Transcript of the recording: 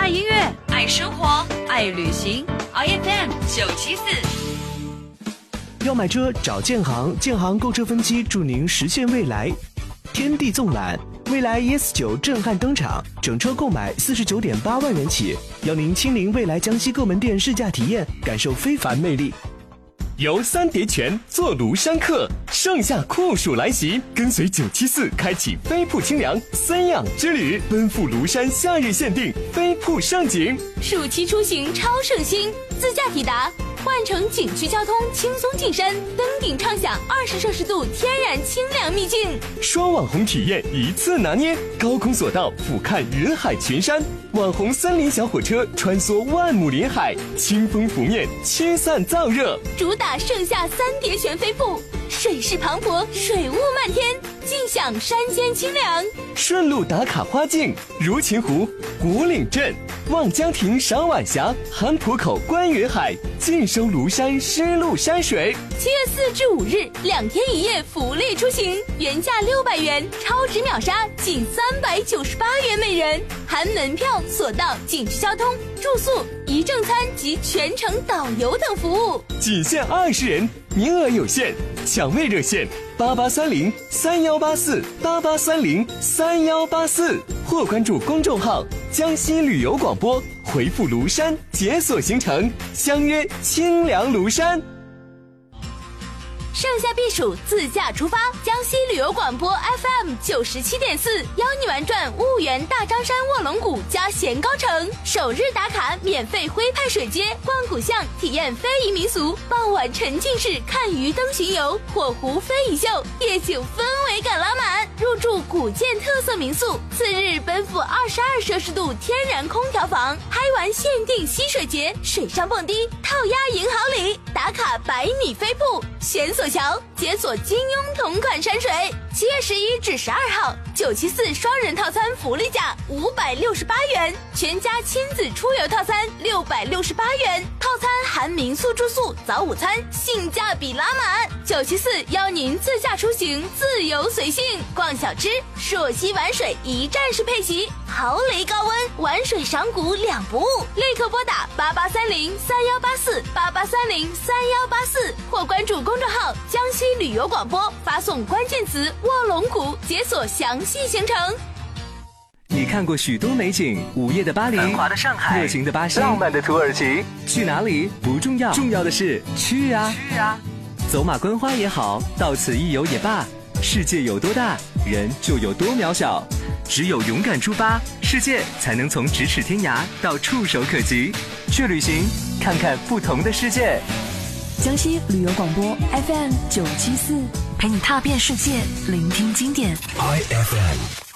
爱音乐，爱生活，爱旅行。IFM 974。 要买车找建行，建行购车分期助您实现未来。天地纵览，蔚来 ES9 震撼登场，整车购买49.8万元起，邀您亲临蔚来江西各门店试驾体验，感受非凡魅力。 游三叠泉，坐庐山客，盛夏酷暑来袭，跟随974开启飞瀑清凉三养之旅，奔赴庐山夏日限定飞瀑盛景。 暑期出行超省心，自驾抵达，换乘景区交通轻松进山，登顶畅享20摄氏度天然清凉秘境。 双网红体验一次拿捏，高空索道俯瞰人海群山，网红森林小火车穿梭万亩林海，清风拂面，驱散燥热。 主打盛夏三叠泉飞瀑，水势磅礴，水雾漫天，尽享山间清凉。 顺路打卡花境，如琴湖、古岭镇、望江亭赏晚霞，韩浦口观云海，尽收庐山湿漉山水。 7月4至5日2天1夜福利出行，原价600元，超值秒杀仅398元每人，含门票、索道、景区交通、住宿、一正餐及全程导游等服务， 仅限20人，名额有限，抢位热线8830318488303184，或关注公众号江西旅游广播，回复庐山解锁行程，相约清凉庐山。 盛夏避暑，自驾出发。江西旅游广播 FM 97.4，邀你玩转婺源大张山卧龙谷加咸高城，首日打卡免费徽派水街，逛古巷，体验非遗民俗，傍晚沉浸式看鱼灯巡游，火湖非遗秀，夜景氛围感拉满。入住古建特色民宿，次日奔赴22摄氏度天然空调房，嗨玩限定溪水节，水上蹦迪，套鸭赢好礼，打卡100米飞瀑，悬索桥，解锁金庸同款山水。7月11至12号，974双人套餐福利价568元，全家亲子出游套餐668元，套餐含民宿住宿、早午餐，性价比拉满。974邀您自驾出行，自由随性，逛小吃，朔溪玩水一站式配席，豪雷高温，玩水赏谷2不误。立刻拨打8830318488303184，或关注公众号江西旅游广播，发送关键词卧龙谷，解锁详细行程。 你看过许多美景，午夜的巴黎， 繁华的上海， 热情的巴西， 浪漫的土耳其， 去哪里不重要，重要的是去啊！走马观花也好，到此一游也罢，世界有多大，人就有多渺小。只有勇敢出发，世界才能从咫尺天涯到触手可及。去旅行，看看不同的世界。 江西旅游广播 FM 974，陪你踏遍世界，聆听经典。 IFM